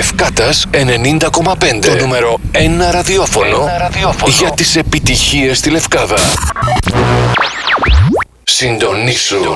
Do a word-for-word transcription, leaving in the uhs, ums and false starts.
Λευκάτας ενενήντα κόμμα πέντε. Το νούμερο ένα ραδιόφωνο, ένα ραδιόφωνο για τις επιτυχίες στη Λευκάδα. Συντονίσου.